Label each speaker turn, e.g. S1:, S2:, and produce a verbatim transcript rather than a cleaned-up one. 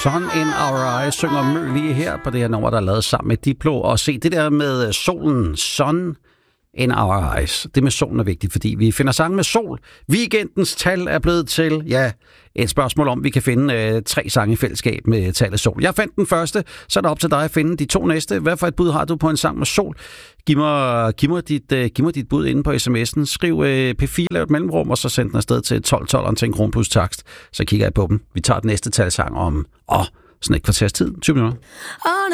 S1: Sun in Our Eyes synger Mø lige her på det her nummer, der er lavet sammen med Diplo. Og se det der med solen, Sun in Our Eyes. Det med solen er vigtigt, fordi vi finder sange med sol. Weekendens tal er blevet til, ja, et spørgsmål om, vi kan finde øh, tre sange i fællesskab med tallet sol. Jeg fandt den første, så er det op til dig at finde de to næste. Hvad for et bud har du på en sang med sol? Giv mig, giv mig, dit, øh, giv mig dit bud inde på sms'en. Skriv øh, P fire, lav et mellemrum, og så send den afsted til tolv tolv til en krone plus takst. Så kigger jeg på dem. Vi tager den næste talsang om åh, sådan et kvarters tid, tyve minutter.